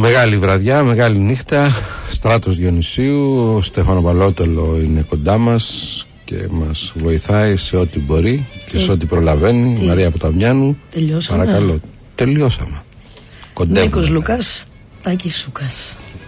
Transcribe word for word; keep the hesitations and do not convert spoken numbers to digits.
Μεγάλη βραδιά, μεγάλη νύχτα. Στράτος Διονυσίου, ο Στέφανο Παλότολο είναι κοντά μας και μας βοηθάει σε ό,τι μπορεί και σε ό,τι προλαβαίνει. Τι? Μαρία Ποταμιάνου. Τελειώσαμε. Παρακαλώ. Τελειώσαμε. Κοντεύουμε. Νίκος Λουκάς, Τάκης Σούκας.